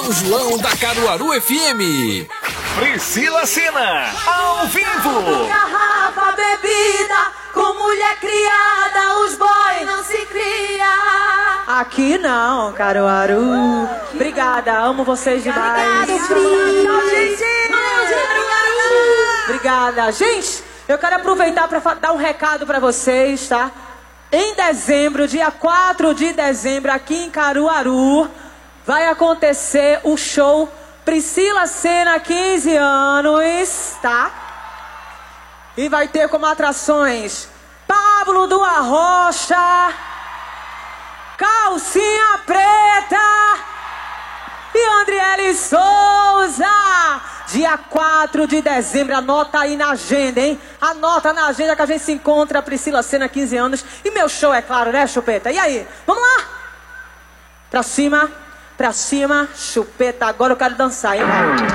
São João da Caruaru FM. Priscila Sena, ao vivo. Garrafa, bebida, com mulher criada, os boys não se cria. Aqui não, Caruaru. Obrigada, amo vocês demais. Obrigada. Gente, eu quero aproveitar para dar um recado para vocês, tá? Em dezembro, dia 4 de dezembro, aqui em Caruaru, vai acontecer o show Priscila Sena, 15 anos, tá? E vai ter como atrações Pablo do Arrocha, Calcinha Preta e Andriele Souza. Dia 4 de dezembro, anota aí na agenda, hein? Anota na agenda que a gente se encontra, a Priscila Sena, 15 anos. E meu show, é claro, né, Chupeta? E aí, vamos lá? Pra cima, Chupeta, agora eu quero dançar, hein?